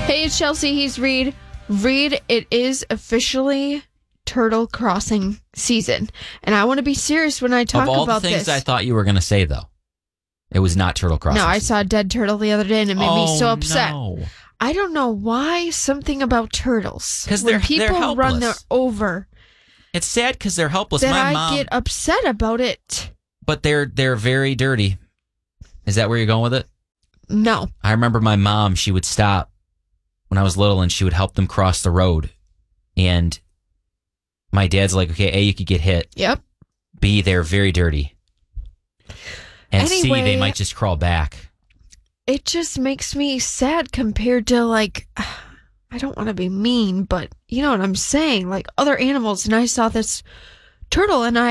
Hey, it's Chelsea. He's Reed. Reed, it is officially turtle crossing season. And I want to be serious when I talk about this. Of all the things I thought you were going to say, though, it was not turtle crossing No, I season. saw a dead turtle the other day and it made me so upset. No. I don't know why something about turtles. Because when they're people helpless. run them over, It's sad because they're helpless. that My I mom, get upset about it. but they're very dirty. Is that where you're going with it? No. I remember my mom, she would stop when I was little and she would help them cross the road. And my dad's like, okay, A, you could get hit. Yep. B, they're very dirty. And Anyway, C, they might just crawl back. It just makes me sad compared to, like, I don't want to be mean, but you know what I'm saying? Like other animals. And I saw this turtle and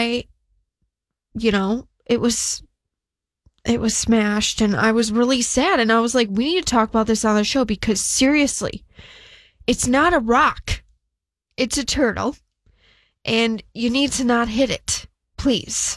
it was smashed and I was really sad. And I was like, we need to talk about this on the show because seriously, it's not a rock. It's a turtle. And you need to not hit it. Please.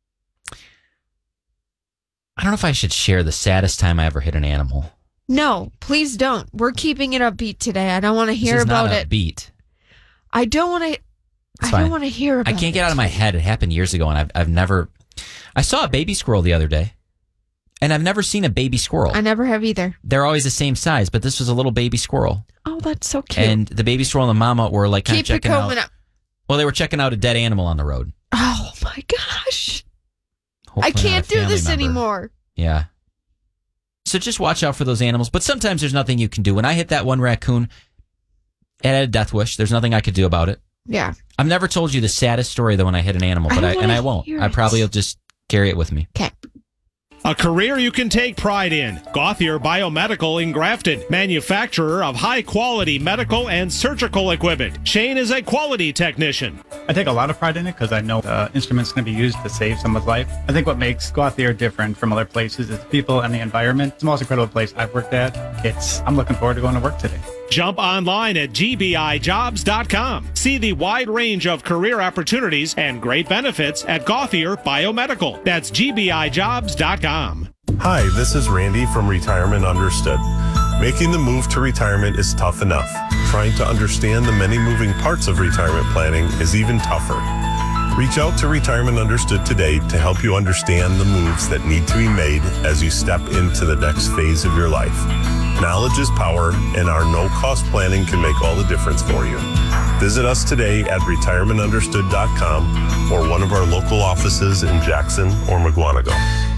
I don't know if I should share the saddest time I ever hit an animal. No, please don't. We're keeping it upbeat today. I don't want to hear about it. Upbeat. I don't want to. It's I fine. don't want to hear about it. I can't get out of my head. It happened years ago, and I've never. I saw a baby squirrel the other day, and I've never seen a baby squirrel. I never have either. They're always the same size, but this was a little baby squirrel. Oh, that's so cute. And the baby squirrel and the mama were like kind of Keep it checking out. coming up. Well, they were checking out a dead animal on the road. Oh my gosh! Hopefully I not a can't do family this member. anymore. Yeah. So just watch out for those animals. But sometimes there's nothing you can do. When I hit that one raccoon, it had a death wish. There's nothing I could do about it. Yeah. I've never told you the saddest story though when I hit an animal, but I won't. I probably will just carry it with me. Okay. A career you can take pride in. Gauthier Biomedical in Grafton, manufacturer of high-quality medical and surgical equipment. Shane is a quality technician. I take a lot of pride in it because I know the instrument's going to be used to save someone's life. I think what makes Gauthier different from other places is the people and the environment. It's the most incredible place I've worked at. I'm looking forward to going to work today. Jump online at gbijobs.com. See the wide range of career opportunities and great benefits at Gauthier Biomedical. That's gbijobs.com. Hi, this is Randy from Retirement Understood. Making the move to retirement is tough enough. Trying to understand the many moving parts of retirement planning is even tougher. Reach out to Retirement Understood today to help you understand the moves that need to be made as you step into the next phase of your life. Knowledge is power, and our no-cost planning can make all the difference for you. Visit us today at retirementunderstood.com or one of our local offices in Jackson or Mugwanago.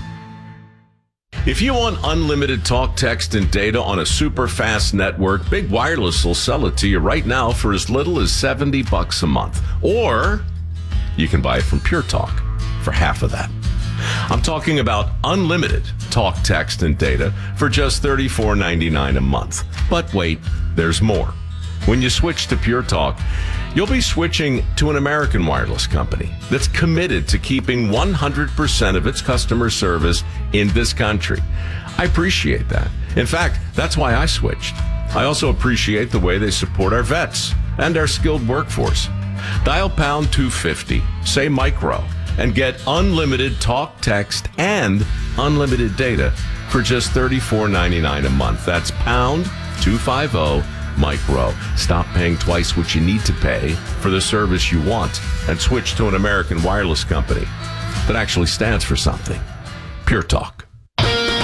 If you want unlimited talk, text, and data on a super fast network, Big Wireless will sell it to you right now for as little as $70 a month. Or you can buy it from Pure Talk for half of that. I'm talking about unlimited talk, text, and data for just $34.99 a month. But wait, there's more. When you switch to Pure Talk, you'll be switching to an American wireless company that's committed to keeping 100% of its customer service in this country. I appreciate that. In fact, that's why I switched. I also appreciate the way they support our vets and our skilled workforce. Dial pound 250, say micro, and get unlimited talk, text, and unlimited data for just $34.99 a month. That's pound 250 micro. Stop paying twice what you need to pay for the service you want and switch to an American wireless company that actually stands for something. Pure Talk.